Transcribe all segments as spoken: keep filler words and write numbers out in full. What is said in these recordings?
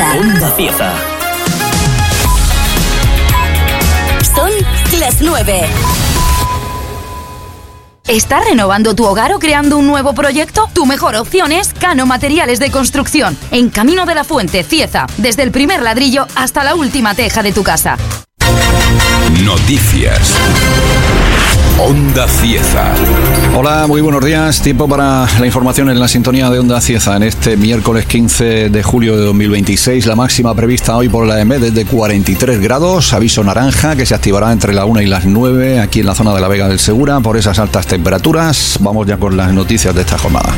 Cieza. Onda Cieza. Son las nueve. ¿Estás renovando tu hogar o creando un nuevo proyecto? Tu mejor opción es Cano Materiales de Construcción, en Camino de la Fuente, Cieza, desde el primer ladrillo hasta la última teja de tu casa. Noticias. Onda Cieza. Hola, muy buenos días. Tiempo para la información en la sintonía de Onda Cieza en este miércoles quince de julio de dos mil veintiséis. La máxima prevista hoy por la E M E D es de cuarenta y tres grados. Aviso naranja que se activará entre la una y las nueve aquí en la zona de la Vega del Segura por esas altas temperaturas. Vamos ya con las noticias de esta jornada.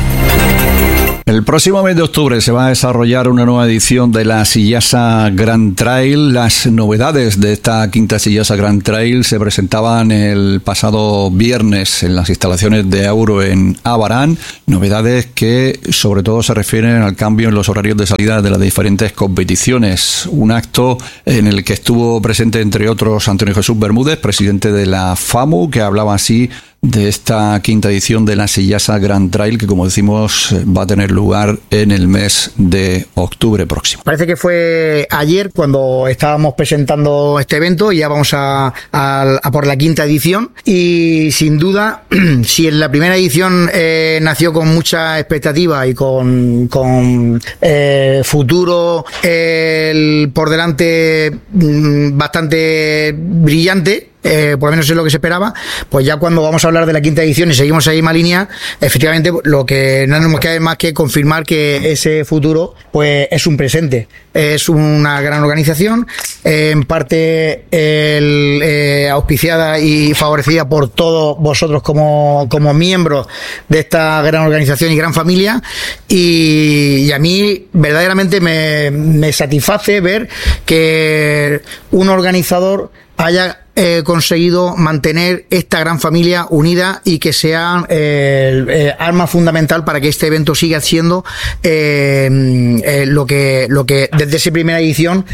El próximo mes de octubre se va a desarrollar una nueva edición de la Sillasa Grand Trail. Las novedades de esta quinta Sillasa Grand Trail se presentaban el pasado viernes en las instalaciones de Auro en Abarán. Novedades que sobre todo se refieren al cambio en los horarios de salida de las diferentes competiciones. Un acto en el que estuvo presente entre otros Antonio Jesús Bermúdez, presidente de la FAMU, que hablaba así de esta quinta edición de la Sillasa Grand Trail, que como decimos va a tener lugar en el mes de octubre próximo. Parece que fue ayer cuando estábamos presentando este evento y ya vamos a, a, a por la quinta edición, y sin duda si en la primera edición eh, nació con mucha expectativa y con, con eh, futuro eh, por delante mm, bastante brillante, Eh, por lo menos es lo que se esperaba, pues ya cuando vamos a hablar de la quinta edición y seguimos ahí en la línea, efectivamente lo que no nos queda más que confirmar que ese futuro pues es un presente. Es una gran organización, eh, en parte el, eh, auspiciada y favorecida por todos vosotros como, como miembros de esta gran organización y gran familia, y, y a mí verdaderamente me, me satisface ver que un organizador haya Eh, conseguido mantener esta gran familia unida y que sea eh, eh, arma fundamental para que este evento siga siendo eh, eh, lo que lo que desde esa primera edición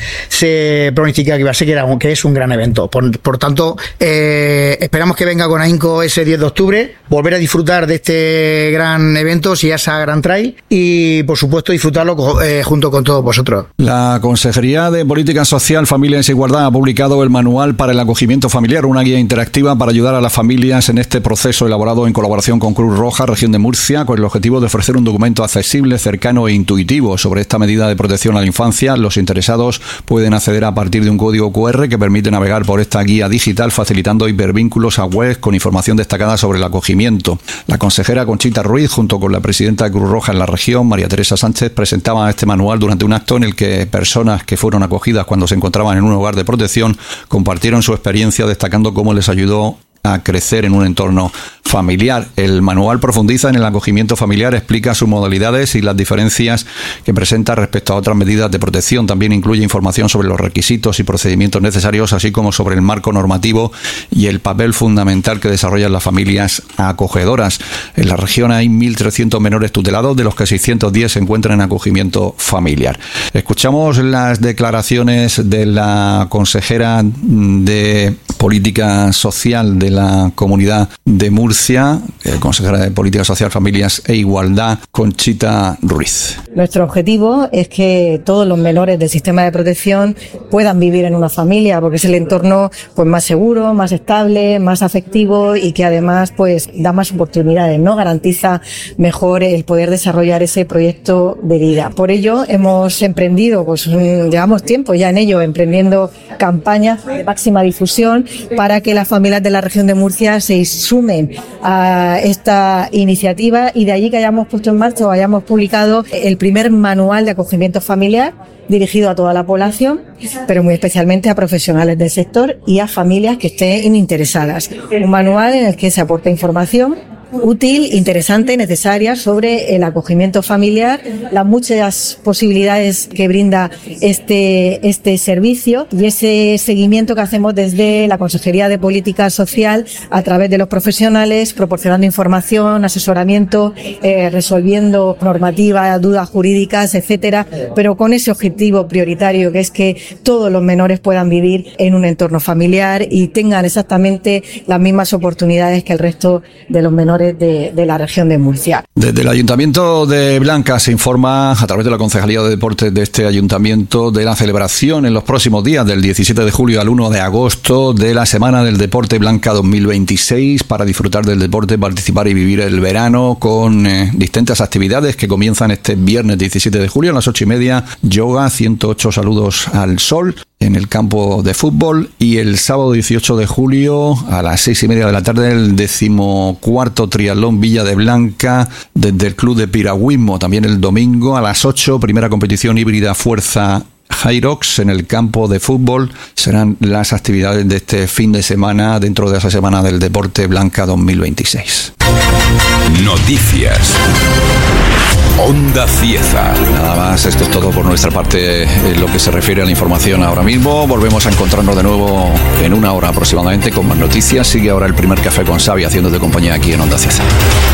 se pronostica que va a ser, que, era, que es un gran evento. Por, por tanto, eh, esperamos que venga con ahínco ese diez de octubre, volver a disfrutar de este gran evento, Sillasa Grand Trail, y por supuesto disfrutarlo eh, junto con todos vosotros. La Consejería de Política Social, Familias e Igualdad ha publicado el manual para el acogimiento familiar, una guía interactiva para ayudar a las familias en este proceso elaborado en colaboración con Cruz Roja, Región de Murcia, con el objetivo de ofrecer un documento accesible, cercano e intuitivo sobre esta medida de protección a la infancia. Los interesados pueden acceder a partir de un código cu erre que permite navegar por esta guía digital, facilitando hipervínculos a webs con información destacada sobre el acogimiento. La consejera Conchita Ruiz, junto con la presidenta de Cruz Roja en la región, María Teresa Sánchez, presentaban este manual durante un acto en el que personas que fueron acogidas cuando se encontraban en un hogar de protección compartieron su experiencia, destacando cómo les ayudó a crecer en un entorno familiar. El manual profundiza en el acogimiento familiar, explica sus modalidades y las diferencias que presenta respecto a otras medidas de protección. También incluye información sobre los requisitos y procedimientos necesarios, así como sobre el marco normativo y el papel fundamental que desarrollan las familias acogedoras. En la región hay mil trescientos menores tutelados, de los que seiscientos diez se encuentran en acogimiento familiar. Escuchamos las declaraciones de la consejera de Política Social de la Comunidad de Murcia, eh, consejera de Política Social, Familias e Igualdad, Conchita Ruiz. Nuestro objetivo es que todos los menores del sistema de protección puedan vivir en una familia, porque es el entorno pues más seguro, más estable, más afectivo, y que además pues da más oportunidades, ¿no? Garantiza mejor el poder desarrollar ese proyecto de vida. Por ello hemos emprendido, pues llevamos tiempo ya en ello, emprendiendo campañas de máxima difusión para que las familias de la región de Murcia se sumen a esta iniciativa, y de allí que hayamos puesto en marcha o hayamos publicado el primer manual de acogimiento familiar dirigido a toda la población, pero muy especialmente a profesionales del sector y a familias que estén interesadas. Un manual en el que se aporta información útil, interesante, necesaria sobre el acogimiento familiar, las muchas posibilidades que brinda este este servicio y ese seguimiento que hacemos desde la Consejería de Política Social a través de los profesionales, proporcionando información, asesoramiento, eh, resolviendo normativas, dudas jurídicas, etcétera, pero con ese objetivo prioritario, que es que todos los menores puedan vivir en un entorno familiar y tengan exactamente las mismas oportunidades que el resto de los menores menores de, de la región de Murcia. Desde el Ayuntamiento de Blanca se informa a través de la Concejalía de Deportes de este ayuntamiento de la celebración en los próximos días del diecisiete de julio al uno de agosto de la Semana del Deporte Blanca dos mil veintiséis para disfrutar del deporte, participar y vivir el verano con eh, distintas actividades que comienzan este viernes diecisiete de julio a las ocho y media, yoga, ciento ocho saludos al sol en el campo de fútbol, y el sábado dieciocho de julio a las seis y media de la tarde el decimocuarto triatlón Villa de Blanca desde el Club de Piragüismo. También el domingo a las ocho, primera competición híbrida Fuerza Hyrox en el campo de fútbol. Serán las actividades de este fin de semana dentro de esa Semana del Deporte Blanca dos mil veintiséis. Noticias. Onda Cieza. Nada más, esto es todo por nuestra parte en lo que se refiere a la información ahora mismo. Volvemos a encontrarnos de nuevo en una hora aproximadamente con más noticias. Sigue ahora el primer café con Xavi haciéndote compañía aquí en Onda Cieza.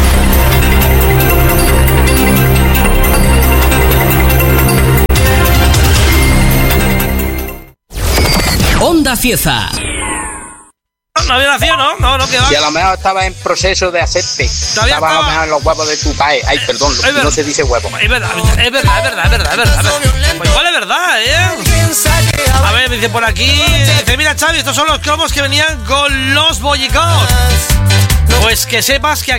Onda Cieza. No había nacido, ¿no? No, no, que va. Y a lo mejor estaba en proceso de hacerte. Estaba, estaba a lo mejor en los huevos de tu país. Ay, perdón, es no se dice huevo. Es verdad, es verdad, es verdad, es verdad, es verdad. Pues igual es verdad, ¿eh? A ver, me dice por aquí. Dice, mira, Xavi, estos son los cromos que venían con los bollicos. Pues que sepas que aquí